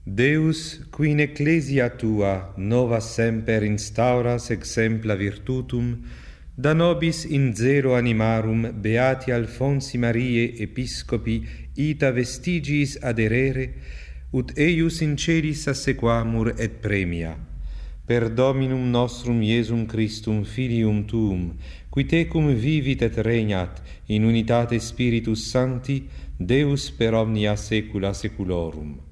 Deus, qui in ecclesia tua nova semper instauras exempla virtutum, da nobis in zelo animarum beati Alfonsi Mariae episcopi ita vestigiis aderere, ut eius in celis assequamur et premia. Per Dominum nostrum Iesum Christum Filium tuum, qui tecum vivit et regnat in unitate Spiritus Sancti, Deus per omnia saecula saeculorum.